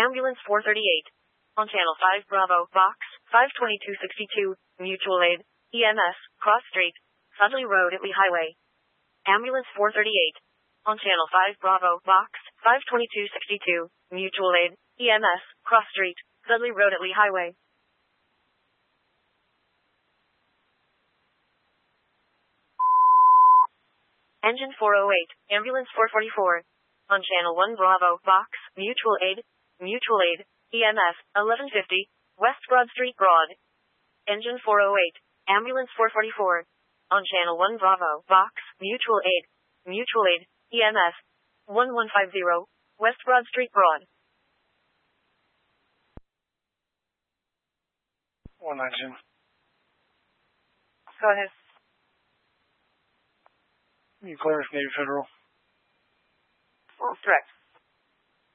Ambulance 438. On Channel 5 Bravo, Box 52262, Mutual Aid, EMS, Cross Street, Sudley Road at Lee Highway. Ambulance 438. On Channel 5 Bravo, Box 52262, Mutual Aid, EMS, Cross Street, Sudley Road at Lee Highway. Engine 408, Ambulance 444. On Channel 1 Bravo, Box, Mutual Aid, EMS, 1150, West Broad Street Broad. Engine 408, Ambulance 444. On Channel 1 Bravo, Box, Mutual Aid, EMS, 1150, West Broad Street Broad. 119. Go ahead. You clearance Navy Federal. Well, direct.